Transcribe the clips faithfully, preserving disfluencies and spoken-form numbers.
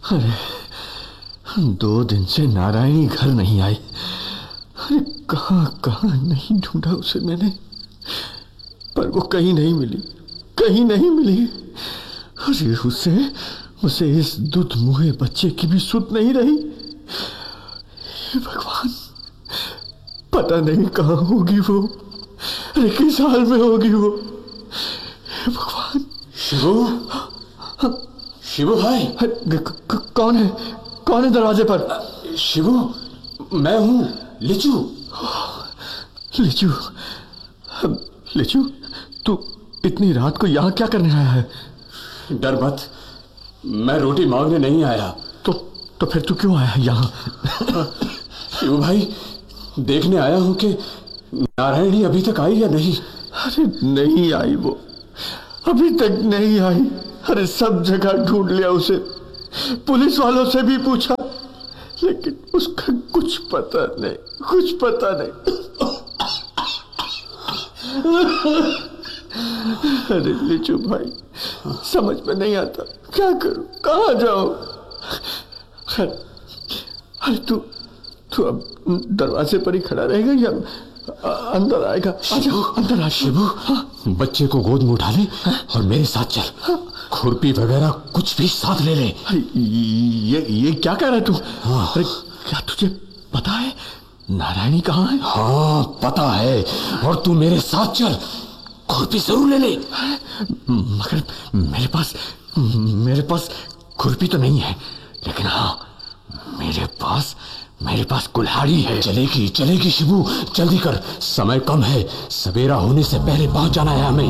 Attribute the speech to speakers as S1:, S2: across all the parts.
S1: अरे दो दिन से नारायणी घर नहीं आई। अरे कहाँ कहाँ नहीं ढूंढा उसे मैंने, पर वो कहीं नहीं मिली, कहीं नहीं मिली। अरे उसे उसे इस दूध मुहे बच्चे की भी सुध नहीं रही। भगवान, पता नहीं कहाँ होगी वो, अरे किस हाल में होगी वो। भगवान।
S2: शिवू, शिवू भाई।
S1: कौन है, कौन है दरवाजे पर?
S2: शिवू, मैं हूँ, लिचू।
S1: लिचू, लिचू, तू इतनी रात को यहाँ क्या करने आया है?
S2: डर मत, मैं रोटी मांगने नहीं आया।
S1: तो तो फिर तू क्यों आया है यहाँ?
S2: शिवू भाई, देखने आया हूँ कि नारायणी अभी तक आई या नहीं।
S1: अरे नहीं आई वो, अभी तक नहीं आई। अरे सब जगह ढूंढ लिया उसे, पुलिस वालों से भी पूछा, लेकिन उसका कुछ पता नहीं, कुछ पता नहीं। अरे लिचू भाई, समझ में नहीं आता, क्या करूं, कहाँ जाऊं। अरे तू तू अब दरवाजे पर ही खड़ा रहेगा या अंदर आएगा? आजा, अंदर आ।
S2: शिवू, बच्चे को गोद में उठा ले और मेरे साथ चल। खुरपी वगैरह कुछ भी साथ ले ले।
S1: ये ये क्या कह रहा है तू? अरे क्या तुझे पता है नारायणी कहाँ है?
S2: हाँ पता है, और तू मेरे साथ चल, खुरपी जरूर ले ले।
S1: मगर मेरे पास मेरे पास खुरपी तो नहीं है, लेकिन हाँ मेरे पास मेरे पास कुल्हाड़ी है।
S2: चलेगी चलेगी शिवू, जल्दी कर, समय कम है, सवेरा होने से पहले पहुंच जाना है हमें।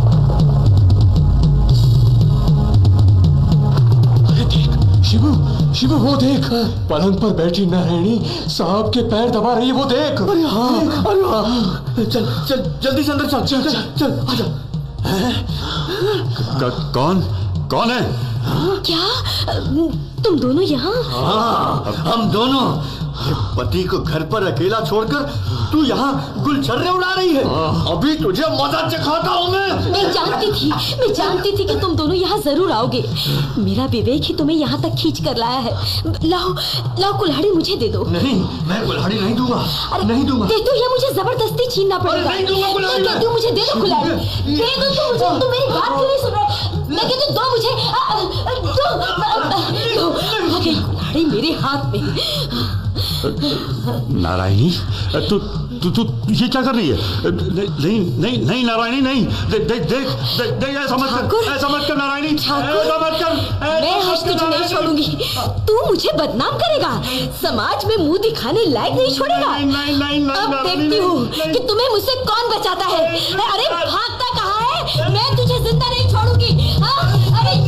S2: अरे देख शिवू, शिवू वो देख, पलंग पर बैठी नारायणी साहब के पैर दबा रही है, वो देख।
S1: अरे हाँ, अरे हाँ, चल चल जल्दी से अंदर चल, चल चल, चल आजा।
S2: कौन कौन है?
S3: क्या तुम दोनों यहाँ?
S1: हाँ, हम दोनों। पति को घर पर अकेला छोड़कर तू यहाँ गुलछर्रे उड़ा रही है। अभी तुझे मजा चखाता हूँ मैं।
S3: मैं जानती थी, मैं जानती थी कि तुम दोनों यहाँ जरूर आओगे। मेरा विवेक ही तुम्हें यहाँ तक खींच कर लाया है। लाओ लाओ कुल्हाड़ी मुझे दे दो।
S1: नहीं, मैं कुल्हाड़ी नहीं दूंगा, नहीं दूंगा।
S3: दे दो या मुझे जबरदस्ती छीनना पड़ेगा।
S1: नहीं दूंगा कुल्हाड़ी।
S3: मैं कहती हूँ मुझे दे दो कुल्हाड़ी, दे दो तुम मुझे। तुम मेरी बात क्यों नहीं सुन रहे? मैं कहती हूँ दो मुझे, दो। कुल्हाड़ी मेरे हाथ में।
S2: नारायणी, तू तू तू ये क्या कर रही है? नहीं नहीं नहीं नारायणी नहीं, देख देख देख देख, ऐसा मत कर, ऐसा मत कर नारायणी, ऐसा मत कर।
S3: मैं हर्ष तुझे नहीं छोड़ूंगी, तू मुझे बदनाम करेगा, समाज में मुंह दिखाने लायक नहीं छोड़ेगा।
S2: नहीं नहीं नहीं,
S3: अब देखती हूँ कि तुम्हें मुझसे कौन बचाता है। अरे भागता